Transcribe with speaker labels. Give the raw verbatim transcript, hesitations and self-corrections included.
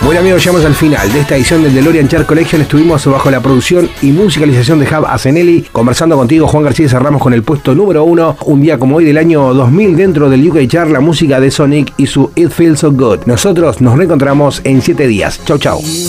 Speaker 1: Bueno amigos, llegamos al final de esta edición del DeLorean Chart Collection. Estuvimos bajo la producción y musicalización de Jav Asenelli, conversando contigo, Juan García. Cerramos con el puesto número uno, un día como hoy del año dos mil, dentro del U K Chart, la música de Sonic y su It Feels So Good. Nosotros nos reencontramos en siete días. Chau chau.